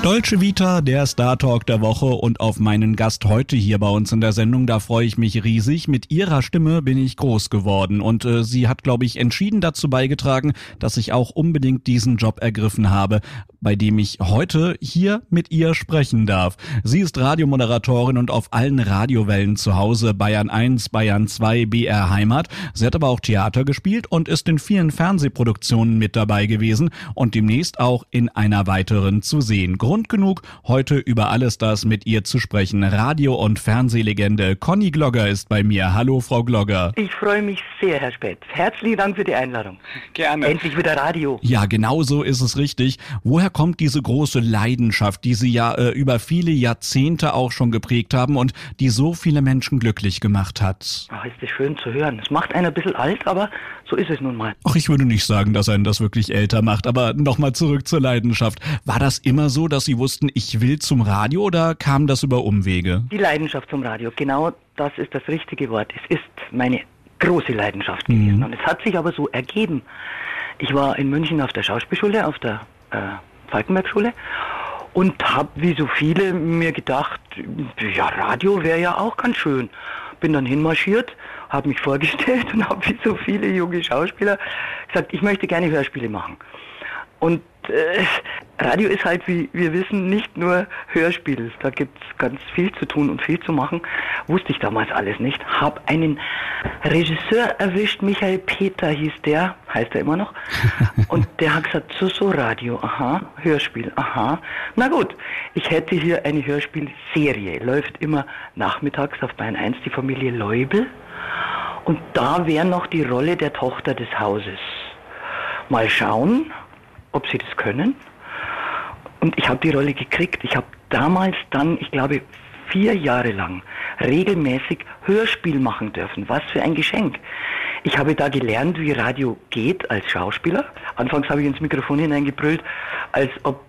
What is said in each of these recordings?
Dolce Vita, der Star Talk der Woche und auf meinen Gast heute hier bei uns in der Sendung, da freue ich mich riesig. Mit ihrer Stimme bin ich groß geworden und sie hat, glaube ich, entschieden dazu beigetragen, dass ich auch unbedingt diesen Job ergriffen habe, bei dem ich heute hier mit ihr sprechen darf. Sie ist Radiomoderatorin und auf allen Radiowellen zu Hause, Bayern 1, Bayern 2, BR Heimat. Sie hat aber auch Theater gespielt und ist in vielen Fernsehproduktionen mit dabei gewesen und demnächst auch in einer weiteren zu sehen. Grund genug, heute über alles das mit ihr zu sprechen. Radio- und Fernsehlegende Conny Glogger ist bei mir. Hallo, Frau Glogger. Ich freue mich sehr, Herr Späth. Herzlichen Dank für die Einladung. Gerne. Endlich wieder Radio. Ja, genau so ist es richtig. Woher kommt diese große Leidenschaft, die Sie ja über viele Jahrzehnte auch schon geprägt haben und die so viele Menschen glücklich gemacht hat? Ach, ist das schön zu hören. Es macht einen ein bisschen alt, aber so ist es nun mal. Ach, ich würde nicht sagen, dass einen das wirklich älter macht, aber nochmal zurück zur Leidenschaft. War das immer so, dass Sie wussten, ich will zum Radio, oder kam das über Umwege? Die Leidenschaft zum Radio, genau das ist das richtige Wort. Es ist meine große Leidenschaft gewesen. Und es hat sich aber so ergeben. Ich war in München auf der Schauspielschule, auf der Falkenberg-Schule, und habe, wie so viele, mir gedacht, ja, Radio wäre ja auch ganz schön. Bin dann hinmarschiert, habe mich vorgestellt und habe, wie so viele junge Schauspieler, gesagt, ich möchte gerne Hörspiele machen. Und Radio ist halt, wie wir wissen, nicht nur Hörspiel. Da gibt es ganz viel zu tun und viel zu machen. Wusste ich damals alles nicht. Hab einen Regisseur erwischt, Michael Peter hieß der, heißt er immer noch. Und der hat gesagt, so Radio, aha, Hörspiel, aha. Na gut, ich hätte hier eine Hörspielserie. Läuft immer nachmittags auf Bayern 1, die Familie Leubel. Und da wäre noch die Rolle der Tochter des Hauses. Mal schauen, ob sie das können. Und ich habe die Rolle gekriegt. Ich habe damals dann, ich glaube, 4 Jahre lang regelmäßig Hörspiel machen dürfen. Was für ein Geschenk. Ich habe da gelernt, wie Radio geht als Schauspieler. Anfangs habe ich ins Mikrofon hineingebrüllt, als ob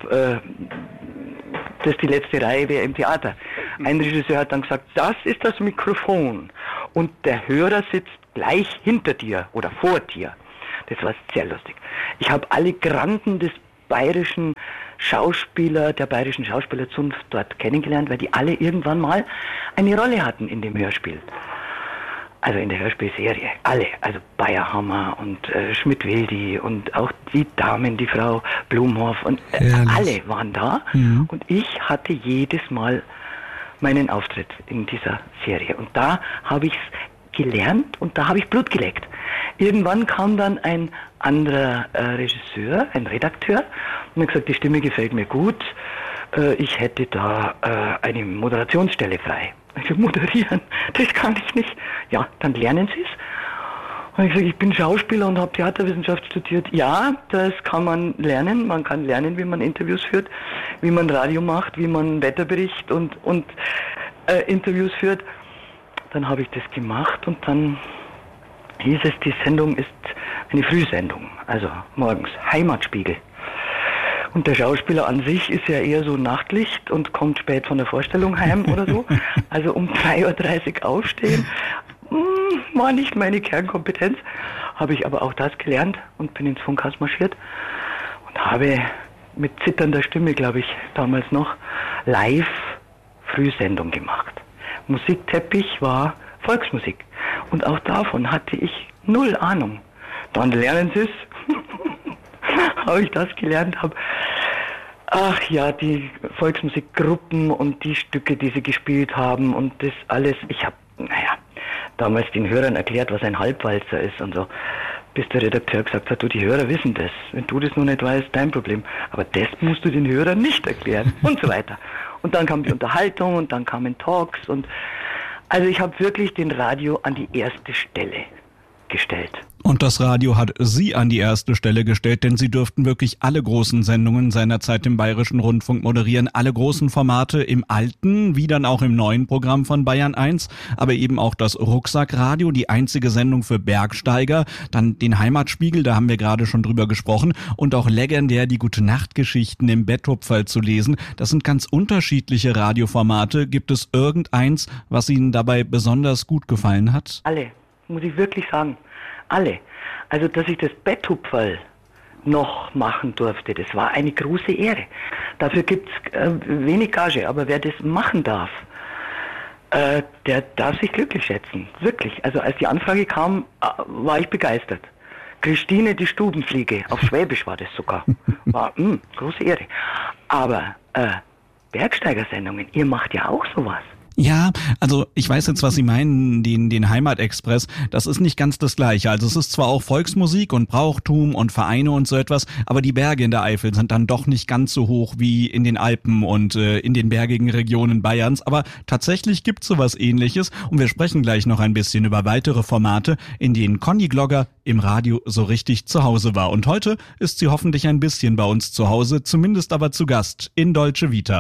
das die letzte Reihe wäre im Theater. Ein Regisseur hat dann gesagt, das ist das Mikrofon und der Hörer sitzt gleich hinter dir oder vor dir. Das war sehr lustig. Ich habe alle Granden des bayerischen Schauspieler, der bayerischen Schauspielerzunft dort kennengelernt, weil die alle irgendwann mal eine Rolle hatten in dem Hörspiel. Also in der Hörspielserie. Alle. Also Bayerhammer und Schmidt-Wildi und auch die Damen, die Frau Blumhoff und alle waren da. Mhm. Und ich hatte jedes Mal meinen Auftritt in dieser Serie. Und da habe ich es gelernt und da habe ich Blut geleckt. Irgendwann kam dann ein anderer Regisseur, ein Redakteur, und hat gesagt, die Stimme gefällt mir gut, ich hätte da eine Moderationsstelle frei. Ich sage, moderieren, das kann ich nicht. Ja, dann lernen Sie es. Und ich sage, ich bin Schauspieler und habe Theaterwissenschaft studiert. Ja, das kann man lernen. Man kann lernen, wie man Interviews führt, wie man Radio macht, wie man Wetterbericht und Interviews führt. Dann habe ich das gemacht und dann hieß es, die Sendung ist eine Frühsendung, also morgens, Heimatspiegel. Und der Schauspieler an sich ist ja eher so Nachtlicht und kommt spät von der Vorstellung heim oder so. Also um 3:30 Uhr aufstehen, war nicht meine Kernkompetenz. Habe ich aber auch das gelernt und bin ins Funkhaus marschiert und habe mit zitternder Stimme, glaube ich, damals noch, live Frühsendung gemacht. Musikteppich war Volksmusik. Und auch davon hatte ich 0 Ahnung. Dann lernen Sie es. Habe ich das gelernt habe. Ach ja, die Volksmusikgruppen und die Stücke, die sie gespielt haben und das alles. Ich habe, damals den Hörern erklärt, was ein Halbwalzer ist und so. Bis der Redakteur gesagt hat, du, die Hörer wissen das. Wenn du das noch nicht weißt, dein Problem. Aber das musst du den Hörern nicht erklären. Und so weiter. Und dann kam die Unterhaltung und dann kamen Talks und also ich habe wirklich den Radio an die erste Stelle gestellt. Und das Radio hat Sie an die erste Stelle gestellt, denn Sie dürften wirklich alle großen Sendungen seinerzeit im Bayerischen Rundfunk moderieren, alle großen Formate im alten, wie dann auch im neuen Programm von Bayern 1, aber eben auch das Rucksackradio, die einzige Sendung für Bergsteiger, dann den Heimatspiegel, da haben wir gerade schon drüber gesprochen, und auch legendär die Gute-Nacht-Geschichten im Betthupferl zu lesen. Das sind ganz unterschiedliche Radioformate. Gibt es irgendeins, was Ihnen dabei besonders gut gefallen hat? Alle, muss ich wirklich sagen. Alle. Also, dass ich das Betthupferl noch machen durfte. Das war eine große Ehre. Dafür gibt's wenig Gage, aber wer das machen darf, der darf sich glücklich schätzen. Wirklich. Also als die Anfrage kam, war ich begeistert. Christine die Stubenfliege, auf Schwäbisch war das sogar. War große Ehre. Aber Bergsteigersendungen, ihr macht ja auch sowas. Ja, also ich weiß jetzt, was Sie meinen, den Heimatexpress, das ist nicht ganz das Gleiche. Also es ist zwar auch Volksmusik und Brauchtum und Vereine und so etwas, aber die Berge in der Eifel sind dann doch nicht ganz so hoch wie in den Alpen und in den bergigen Regionen Bayerns. Aber tatsächlich gibt's sowas Ähnliches und wir sprechen gleich noch ein bisschen über weitere Formate, in denen Conny Glogger im Radio so richtig zu Hause war. Und heute ist sie hoffentlich ein bisschen bei uns zu Hause, zumindest aber zu Gast in Dolce Vita.